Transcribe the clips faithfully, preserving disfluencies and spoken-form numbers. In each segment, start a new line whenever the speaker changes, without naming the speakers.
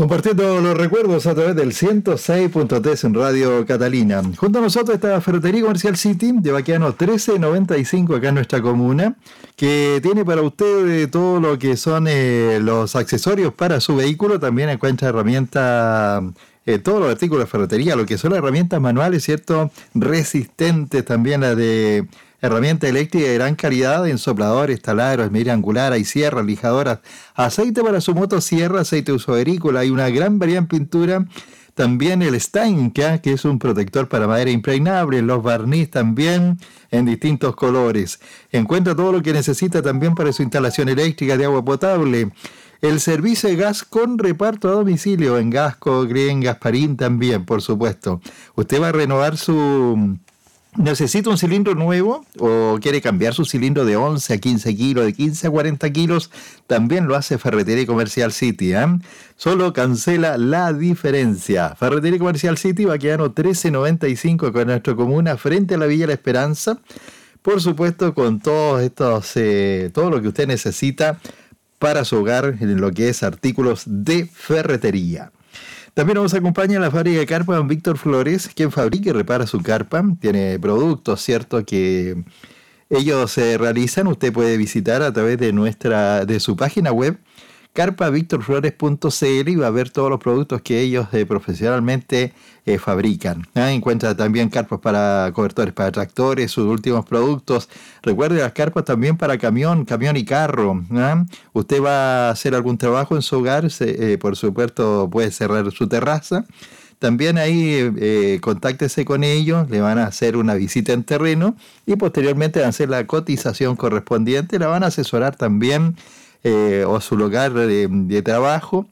Compartiendo los recuerdos a través del ciento seis punto tres en Radio Catalina. Junto a nosotros está Ferretería Comercial City de Baqueano trece noventa y cinco acá en nuestra comuna, que tiene para usted todo lo que son eh, los accesorios para su vehículo. También encuentra herramientas, eh, todos los artículos de ferretería, lo que son herramientas manuales, ¿cierto? Resistentes, también la de herramientas eléctricas de gran calidad, ensopladores, taladros, medida angular, hay sierras, lijadoras, aceite para su motosierra, aceite de uso agrícola, hay una gran variedad en pintura. También el Steinka, que es un protector para madera impregnable, los barniz también en distintos colores. Encuentra todo lo que necesita también para su instalación eléctrica de agua potable. El servicio de gas con reparto a domicilio en Gasco, Green, Gasparín también, por supuesto. Usted va a renovar su... ¿Necesita un cilindro nuevo o quiere cambiar su cilindro de once a quince kilos, de quince a cuarenta kilos? También lo hace Ferretería Comercial City, ¿eh? Solo cancela la diferencia. Ferretería Comercial City, Baqueano trece noventa y cinco con nuestra comuna, frente a la Villa La Esperanza. Por supuesto, con todos estos, eh, todo lo que usted necesita para su hogar en lo que es artículos de ferretería. También nos acompaña la fábrica de carpa don Víctor Flores, quien fabrica y repara su carpa. Tiene productos, ¿cierto?, que ellos se eh, realizan. Usted puede visitar a través de nuestra de su página web, carpa victor flores punto c l, y va a ver todos los productos que ellos eh, profesionalmente eh, fabrican. ¿Ah? Encuentra también carpas para cobertores para tractores, sus últimos productos. Recuerde las carpas también para camión, camión y carro. ¿Ah? Usted va a hacer algún trabajo en su hogar, se, eh, por supuesto puede cerrar su terraza. También ahí eh, contáctese con ellos, le van a hacer una visita en terreno y posteriormente van a hacer la cotización correspondiente. La van a asesorar también Eh, o su lugar de, de trabajo,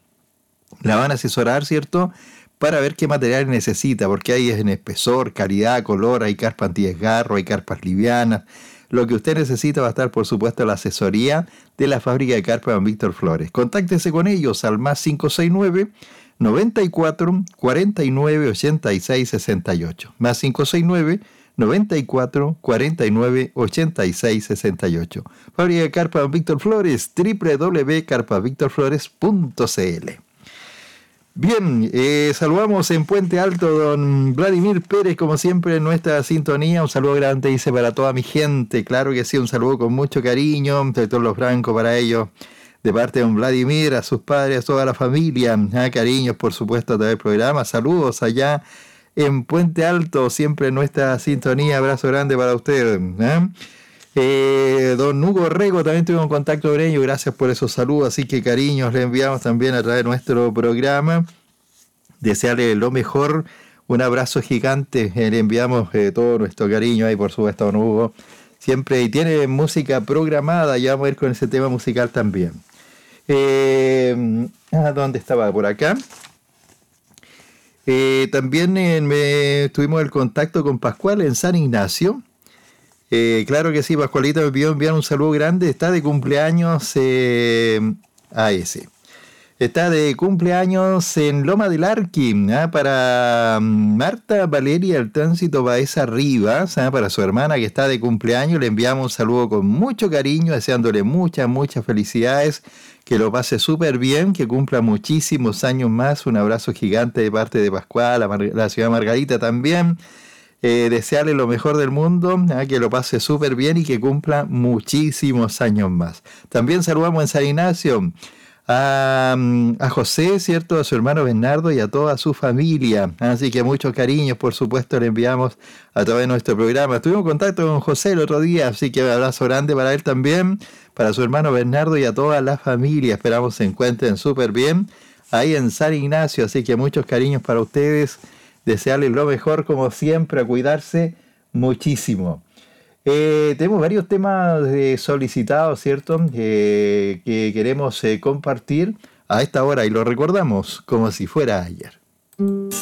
la van a asesorar, ¿cierto?, para ver qué material necesita, porque ahí es en espesor, calidad, color, hay carpas antidesgarro, hay carpas livianas. Lo que usted necesita va a estar, por supuesto, la asesoría de la fábrica de carpas don Víctor Flores. Contáctese con ellos al más cinco seis nueve, noventa y cuatro, cuarenta y nueve, ochenta y seis, sesenta y ocho. Más cinco seis nueve, noventa y cuatro, cuarenta y nueve, ochenta y seis, sesenta y ocho. Fábrica de carpa don Víctor Flores, doble u doble u doble u punto carpa victor flores punto c l. Bien, eh, saludamos en Puente Alto don Vladimir Pérez, como siempre en nuestra sintonía. Un saludo grande, dice, para toda mi gente. Claro que sí, un saludo con mucho cariño, de todos los francos para ellos, de parte de don Vladimir, a sus padres, a toda la familia. Ah, cariños, por supuesto, a través del programa. Saludos allá en Puente Alto, siempre en nuestra sintonía. Abrazo grande para usted. ¿eh? Eh, don Hugo Rego, también tuvimos contacto con ellos. Gracias por esos saludos. Así que cariños le enviamos también a través de nuestro programa. Desearle lo mejor. Un abrazo gigante. Eh, le enviamos eh, todo nuestro cariño ahí, por supuesto, a don Hugo. Siempre, y tiene música programada. Ya vamos a ir con ese tema musical también. Eh, ¿Dónde estaba? Por acá. Eh, también eh, me, tuvimos el contacto con Pascual en San Ignacio. Eh, claro que sí, Pascualito me pidió enviar un saludo grande. Está de cumpleaños eh, a ese. Está de cumpleaños en Loma del Arqui, ¿eh? Para Marta Valeria, el tránsito Baeza Rivas, ¿eh? Para su hermana que está de cumpleaños. Le enviamos un saludo con mucho cariño, deseándole muchas, muchas felicidades. Que lo pase súper bien, que cumpla muchísimos años más. Un abrazo gigante de parte de Pascual, la, Mar- la ciudad Margarita también. Eh, desearle lo mejor del mundo, ¿eh? Que lo pase súper bien y que cumpla muchísimos años más. También saludamos en San Ignacio a, a José, ¿cierto?, a su hermano Bernardo y a toda su familia. Así que muchos cariños, por supuesto, le enviamos a través de nuestro programa. Tuvimos contacto con José el otro día, así que un abrazo grande para él también, para su hermano Bernardo y a toda la familia. Esperamos se encuentren súper bien ahí en San Ignacio. Así que muchos cariños para ustedes. Desearles lo mejor, como siempre, a cuidarse muchísimo. Eh, tenemos varios temas eh, solicitados, ¿cierto?, eh, que queremos eh, compartir a esta hora y lo recordamos como si fuera ayer.